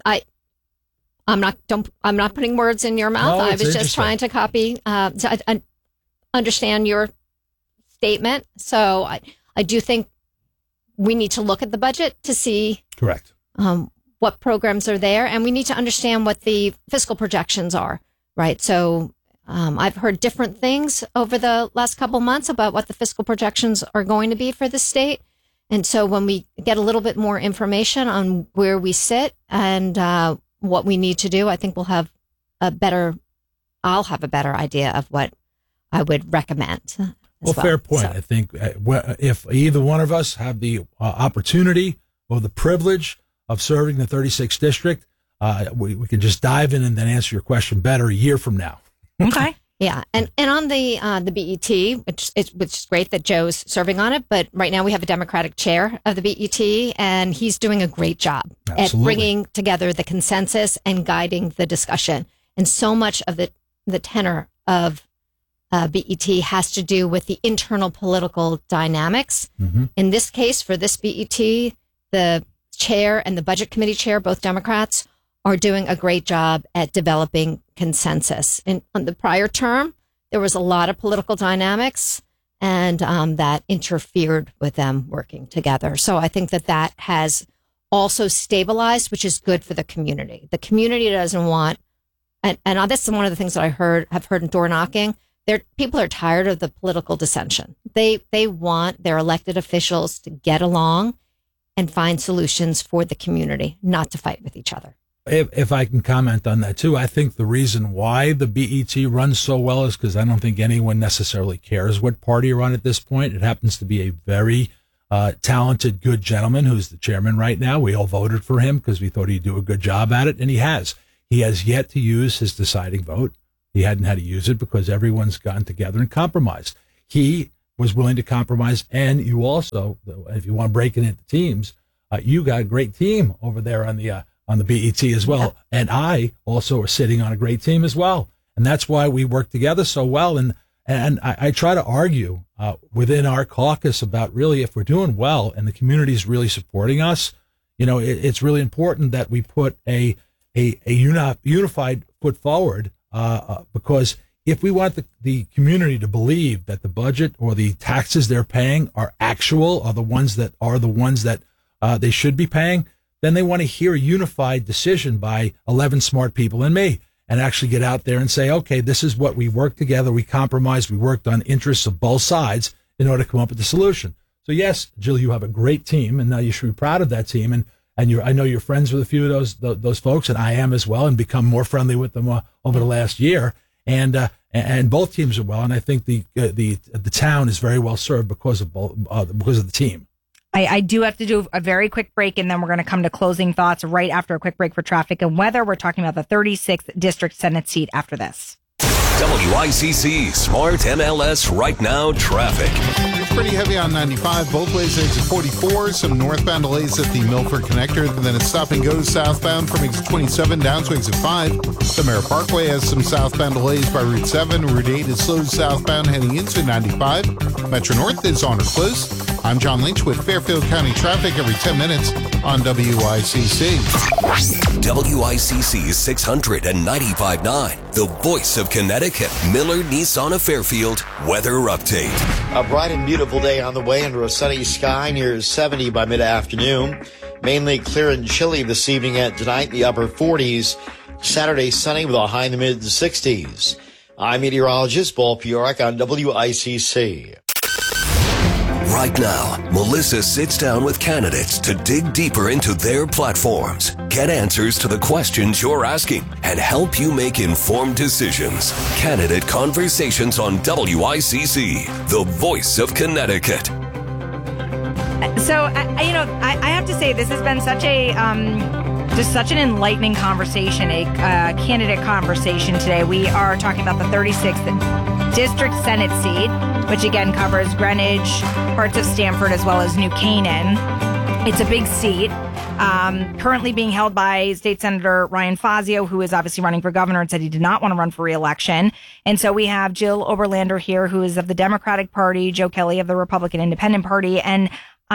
not putting words in your mouth. No, I it's was just trying to copy, to understand your statement. So I do think we need to look at the budget to see Correct. What programs are there, and we need to understand what the fiscal projections are, right? So I've heard different things over the last couple months about what the fiscal projections are going to be for the state. And so when we get a little bit more information on where we sit and what we need to do, I think I'll have a better idea of what I would recommend. Well, fair point. So, I think if either one of us have the opportunity or the privilege of serving the 36th district, we can just dive in and then answer your question better a year from now. Okay. Yeah, and on the BET, which is great that Joe's serving on it, but right now we have a Democratic chair of the BET, and he's doing a great job at bringing together the consensus and guiding the discussion. And so much of the tenor of BET has to do with the internal political dynamics. Mm-hmm. In this case, for this BET, the chair and the budget committee chair, both Democrats, are doing a great job at developing consensus. And on the prior term, there was a lot of political dynamics and that interfered with them working together. So I think that has also stabilized, which is good for the community. The community doesn't want, and this is one of the things that have heard in door knocking. People are tired of the political dissension. They want their elected officials to get along and find solutions for the community, not to fight with each other. If I can comment on that too, I think the reason why the BET runs so well is because I don't think anyone necessarily cares what party you're on at this point. It happens to be a very talented, good gentleman who's the chairman right now. We all voted for him because we thought he'd do a good job at it, and he has. He has yet to use his deciding vote. He hadn't had to use it because everyone's gotten together and compromised. He was willing to compromise, and you also, if you want to break it into teams, you got a great team over there on the BET as well. Yeah. And I also are sitting on a great team as well. And that's why we work together so well. And I try to argue within our caucus about really if we're doing well and the community is really supporting us, it's really important that we put a unified foot forward because if we want the community to believe that the budget or the taxes they're paying are actual, are the ones that they should be paying, then they want to hear a unified decision by 11 smart people and me and actually get out there and say, okay, this is what we worked together. We compromised. We worked on interests of both sides in order to come up with a solution. So yes, Jill, you have a great team, and now you should be proud of that team. And I know you're friends with a few of those folks, and I am as well, and become more friendly with them over the last year. And both teams are well, and I think the town is very well served because of the team. I do have to do a very quick break, and then we're going to come to closing thoughts right after a quick break for traffic and weather. We're talking about the 36th District Senate seat after this. WICC Smart MLS Right Now traffic. It's pretty heavy on 95, both ways exit 44. Some northbound delays at the Milford Connector. Then it's stop and go southbound from exit 27 down to exit 5. The Mare Parkway has some southbound delays by Route 7. Route 8 is slowed southbound heading into 95. Metro North is on or close. I'm John Lynch with Fairfield County traffic every 10 minutes on WICC. WICC 695.9, the voice of Connecticut. Miller Nissan of Fairfield weather update. A bright and beautiful day on the way under a sunny sky near 70 by mid-afternoon. Mainly clear and chilly this evening and tonight in the upper 40s. Saturday sunny with a high in the mid-60s. I'm meteorologist Paul Piorek on WICC. Right now, Melissa sits down with candidates to dig deeper into their platforms, get answers to the questions you're asking, and help you make informed decisions. Candidate Conversations on WICC, the voice of Connecticut. So, I have to say, this has been such an enlightening conversation, a candidate conversation today. We are talking about the 36th District Senate seat, which again covers Greenwich, parts of Stamford, as well as New Canaan. It's a big seat, currently being held by State Senator Ryan Fazio, who is obviously running for governor and said he did not want to run for re-election. And so we have Jill Oberlander here, who is of the Democratic Party, Joe Kelly of the Republican Independent Party. And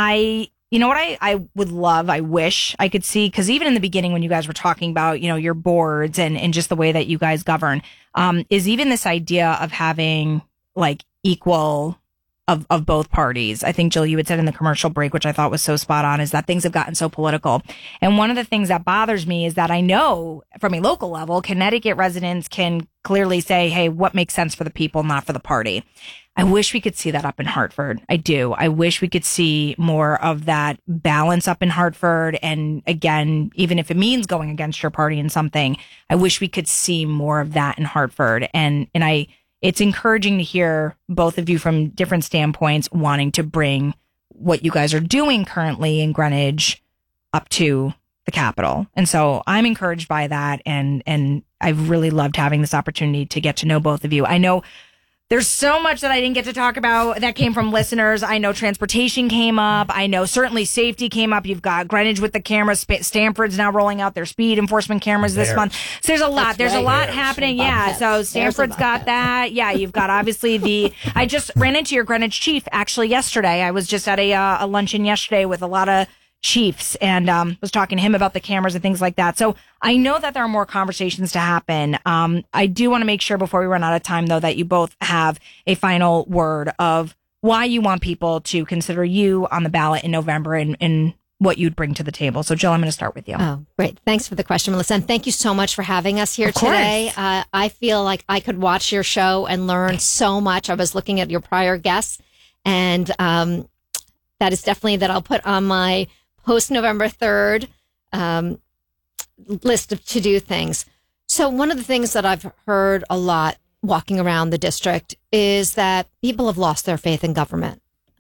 I would love, I wish I could see, because even in the beginning when you guys were talking about, your boards and just the way that you guys govern, is even this idea of having like equal of both parties. I think, Jill, you had said in the commercial break, which I thought was so spot on, is that things have gotten so political. And one of the things that bothers me is that I know from a local level, Connecticut residents can clearly say, hey, what makes sense for the people, not for the party. I wish we could see that up in Hartford. I do. I wish we could see more of that balance up in Hartford. And again, even if it means going against your party in something, I wish we could see more of that in Hartford. And it's encouraging to hear both of you from different standpoints wanting to bring what you guys are doing currently in Greenwich up to the Capitol. And so I'm encouraged by that. And I've really loved having this opportunity to get to know both of you. I know there's so much that I didn't get to talk about that came from listeners. I know transportation came up. I know certainly safety came up. You've got Greenwich with the cameras. Stamford's now rolling out their speed enforcement cameras this month. So there's a lot. There's a lot happening. Yeah. So Stamford's got that. Yeah. You've got obviously I just ran into your Greenwich chief actually yesterday. I was just at a luncheon yesterday with a lot of chiefs and was talking to him about the cameras and things like that. So I know that there are more conversations to happen. I do want to make sure before we run out of time, though, that you both have a final word of why you want people to consider you on the ballot in November and what you'd bring to the table. So, Jill, I'm going to start with you. Oh, great. Thanks for the question, Melissa. And thank you so much for having us here today. I feel like I could watch your show and learn so much. I was looking at your prior guests, and that is definitely that I'll put on my post-November 3rd list of to-do things. So one of the things that I've heard a lot walking around the district is that people have lost their faith in government.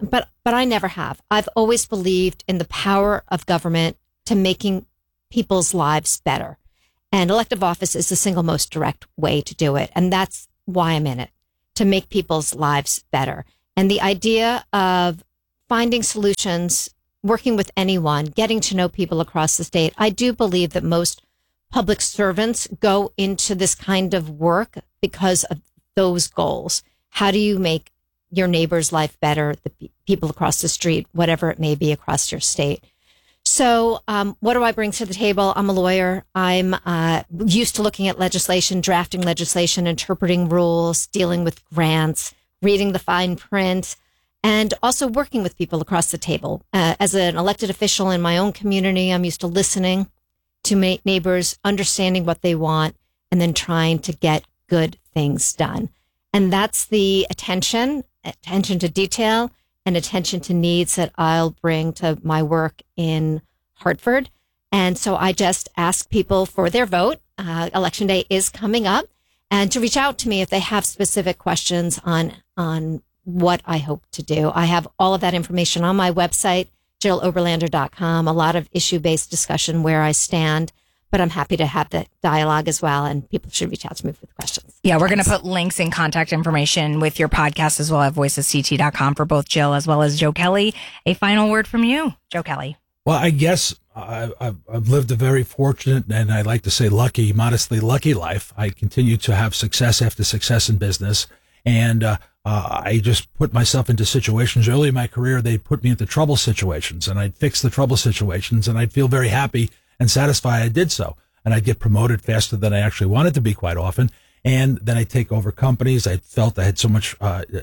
but I never have. I've always believed in the power of government to making people's lives better. And elective office is the single most direct way to do it. And that's why I'm in it, to make people's lives better. And the idea of finding solutions, working with anyone, getting to know people across the state. I do believe that most public servants go into this kind of work because of those goals. How do you make your neighbor's life better, the people across the street, whatever it may be across your state? So what do I bring to the table? I'm a lawyer. I'm used to looking at legislation, drafting legislation, interpreting rules, dealing with grants, reading the fine print, and also working with people across the table. As an elected official in my own community, I'm used to listening to neighbors, understanding what they want, and then trying to get good things done. And that's the attention to detail, and attention to needs that I'll bring to my work in Hartford. And so I just ask people for their vote. Election day is coming up, and to reach out to me if they have specific questions on what I hope to do. I have all of that information on my website, JillOberlander.com, a lot of issue-based discussion where I stand. But I'm happy to have the dialogue as well, and people should reach out to me with questions. Yeah, we're going to put links and contact information with your podcast as well at voicesct.com for both Jill as well as Joe Kelly. A final word from you, Joe Kelly. Well, I guess I've lived a very fortunate, and I like to say modestly lucky life. I continue to have success after success in business, and I just put myself into situations early in my career. They put me into trouble situations, and I'd fix the trouble situations, and I'd feel very happy and satisfied I did so. And I'd get promoted faster than I actually wanted to be quite often. And then I'd take over companies. I felt I had so much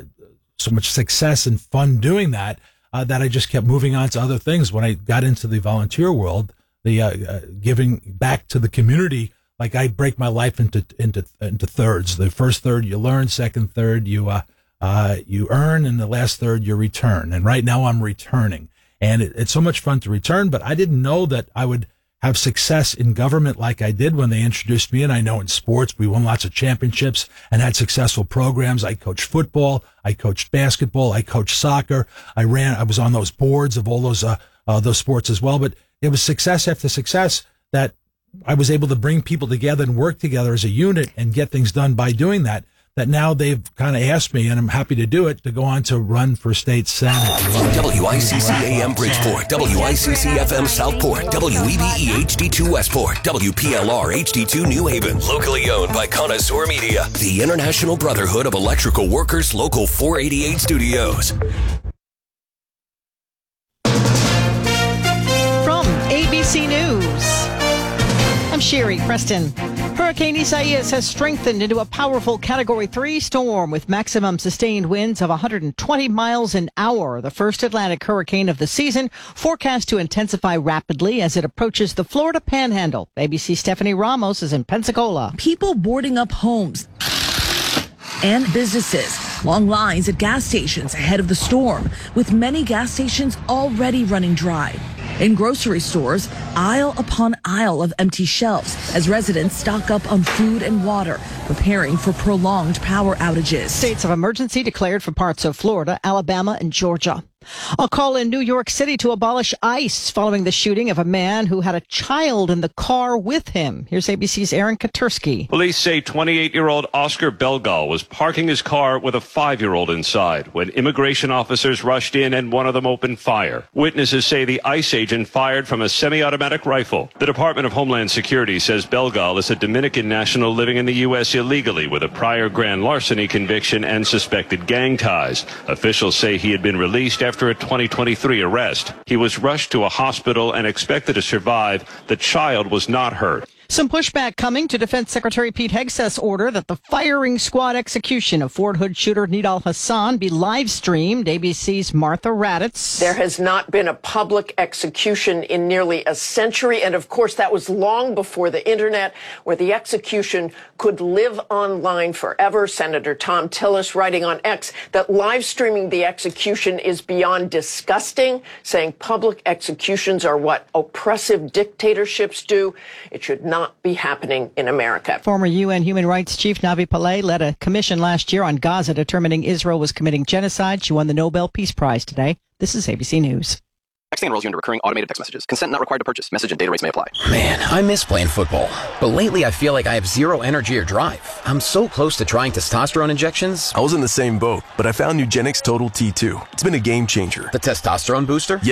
success and fun doing that, that I just kept moving on to other things. When I got into the volunteer world, the giving back to the community, like I break my life into thirds. The first third you learn, second third you earn, and the last third you return. And right now I'm returning. And it's so much fun to return, but I didn't know that I would have success in government like I did when they introduced me. And I know in sports, we won lots of championships and had successful programs. I coached football. I coached basketball. I coached soccer. I was on those boards of all those sports as well. But it was success after success that I was able to bring people together and work together as a unit and get things done by doing that. That now they've kind of asked me, and I'm happy to do it, to go on to run for state senate. WICC AM Bridgeport, WICC FM Southport, WEBE HD2 Westport, WPLR HD2 New Haven. Locally owned by Connoisseur Media, the International Brotherhood of Electrical Workers, Local 488 Studios. From ABC News, I'm Sherry Preston. Hurricane Isaias has strengthened into a powerful Category 3 storm with maximum sustained winds of 120 miles an hour. The first Atlantic hurricane of the season, forecast to intensify rapidly as it approaches the Florida Panhandle. ABC Stephanie Ramos is in Pensacola. People boarding up homes and businesses. Long lines at gas stations ahead of the storm, with many gas stations already running dry. In grocery stores, aisle upon aisle of empty shelves as residents stock up on food and water, preparing for prolonged power outages. States of emergency declared for parts of Florida, Alabama, and Georgia. A call in New York City to abolish ICE following the shooting of a man who had a child in the car with him. Here's ABC's Aaron Katursky. Police say 28-year-old Oscar Belgal was parking his car with a 5-year-old inside when immigration officers rushed in and one of them opened fire. Witnesses say the ICE agent fired from a semi-automatic rifle. The Department of Homeland Security says Belgal is a Dominican national living in the U.S. illegally with a prior grand larceny conviction and suspected gang ties. Officials say he had been released after a 2023 arrest. He was rushed to a hospital and expected to survive. The child was not hurt. Some pushback coming to Defense Secretary Pete Hegseth's order that the firing squad execution of Fort Hood shooter Nidal Hassan be live streamed. ABC's Martha Raddatz. There has not been a public execution in nearly a century. And of course, that was long before the internet, where the execution could live online forever. Senator Thom Tillis writing on X that live streaming the execution is beyond disgusting, saying public executions are what oppressive dictatorships do. It should not not be happening in America. Former UN Human Rights Chief Navi Pillay led a commission last year on Gaza determining Israel was committing genocide. She won the Nobel Peace Prize today. This is ABC News. Texting enrolls you into recurring automated text messages. Consent not required to purchase. Message and data rates may apply. Man, I miss playing football. But lately I feel like I have zero energy or drive. I'm so close to trying testosterone injections. I was in the same boat, but I found Nugenix Total T2. It's been a game changer. The testosterone booster?